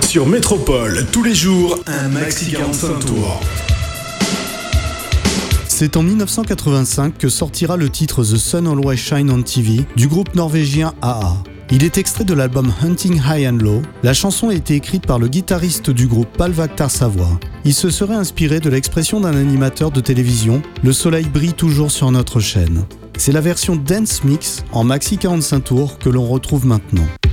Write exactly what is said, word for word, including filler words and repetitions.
Sur Métropole, tous les jours, un maxi quarante-cinq tours. C'est en dix-neuf cent quatre-vingt-cinq que sortira le titre The Sun Always Shine on T V du groupe norvégien A A. Il est extrait de l'album Hunting High and Low. La chanson a été écrite par le guitariste du groupe Pál Vaktar Savoie. Il se serait inspiré de l'expression d'un animateur de télévision « Le soleil brille toujours sur notre chaîne ». C'est la version Dance Mix en maxi quarante-cinq tours que l'on retrouve maintenant.